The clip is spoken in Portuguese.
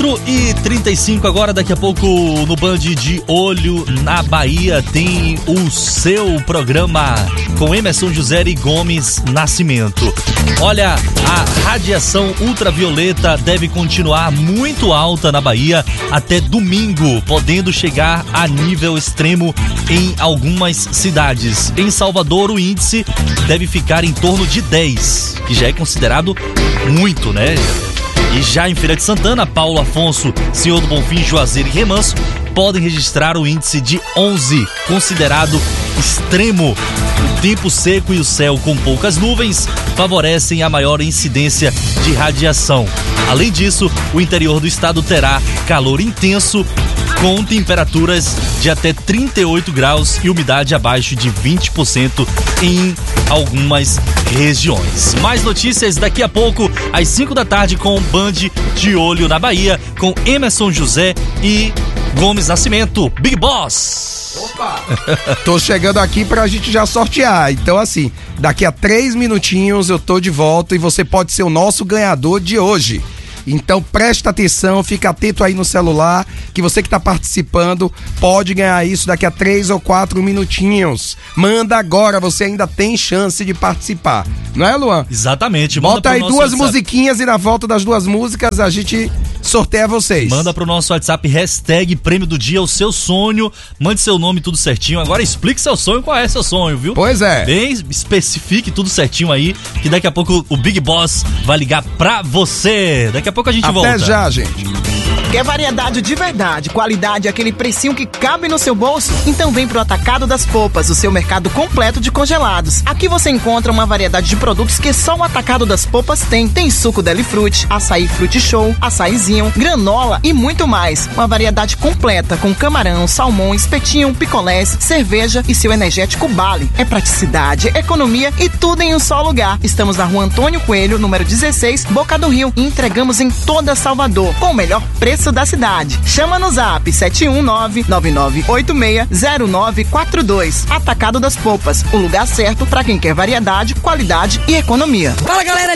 4h35 agora, daqui a pouco no Band de Olho na Bahia tem o seu programa com Emerson José e Gomes Nascimento. Olha, a radiação ultravioleta deve continuar muito alta na Bahia até domingo, podendo chegar a nível extremo em algumas cidades. Em Salvador, o índice deve ficar em torno de 10, que já é considerado muito, né? E já em Feira de Santana, Paulo Afonso, Senhor do Bonfim, Juazeiro e Remanso podem registrar o índice de 11, considerado extremo. O tempo seco e o céu com poucas nuvens favorecem a maior incidência de radiação. Além disso, o interior do estado terá calor intenso, com temperaturas de até 38 graus e umidade abaixo de 20% em algumas regiões. Mais notícias daqui a pouco, às 5 da tarde, com o Band de Olho na Bahia, com Emerson José e Gomes Nascimento. Big Boss! Opa! Tô chegando aqui pra gente já sortear. Então, assim, daqui a 3 minutinhos eu tô de volta e você pode ser o nosso ganhador de hoje. Então presta atenção, fica atento aí no celular, que você que tá participando pode ganhar isso daqui a 3 ou 4 minutinhos. Manda agora, você ainda tem chance de participar. Não é, Luan? Exatamente. Bota aí 2 musiquinhas e na volta das 2 músicas a gente sorteia vocês. Manda pro nosso WhatsApp, hashtag Prêmio do Dia, o seu sonho. Mande seu nome, tudo certinho. Agora explique seu sonho, qual é seu sonho, viu? Pois é. Bem, especifique tudo certinho aí, que daqui a pouco o Big Boss vai ligar pra você. Daqui a pouco a gente volta. Até já, gente. Quer variedade de verdade, qualidade, aquele precinho que cabe no seu bolso? Então vem pro Atacado das Polpas, o seu mercado completo de congelados. Aqui você encontra uma variedade de produtos que só o Atacado das Polpas tem. Tem suco Deli Fruit, açaí Fruit Show, açaizinho, granola e muito mais. Uma variedade completa com camarão, salmão, espetinho, picolés, cerveja e seu energético Bali. É praticidade, economia e tudo em um só lugar. Estamos na Rua Antônio Coelho, número 16, Boca do Rio, e entregamos em toda Salvador, com o melhor preço da cidade. Chama no zap 719-9986-0942. Atacado das Polpas, o lugar certo para quem quer variedade, qualidade e economia. Fala, galera!